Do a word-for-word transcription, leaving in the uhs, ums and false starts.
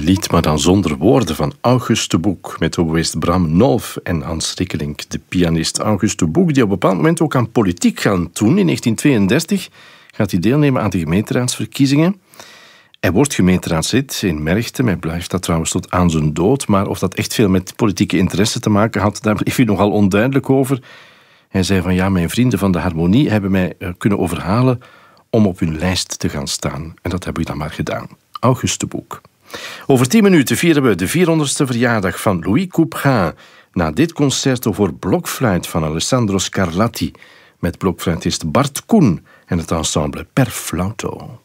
lied, maar dan zonder woorden, van August de Boek, met hoboïst Bram Nolf en Hans Rikkelink, de pianist. August de Boek, die op een bepaald moment ook aan politiek gaat doen. In negentien tweeëndertig gaat hij deelnemen aan de gemeenteraadsverkiezingen. Hij wordt gemeenteraadslid in Merchtem. Hij blijft dat trouwens tot aan zijn dood. Maar of dat echt veel met politieke interesse te maken had, daar bleef hij nogal onduidelijk over. Hij zei van ja, mijn vrienden van de harmonie hebben mij kunnen overhalen om op hun lijst te gaan staan. En dat heb ik dan maar gedaan. August de Boek. Over tien minuten vieren we de vierhonderdste verjaardag van Louis Couperin. Na dit concerto voor blokfluit van Alessandro Scarlatti met blokfluitist Bart Koen en het ensemble Per Flauto.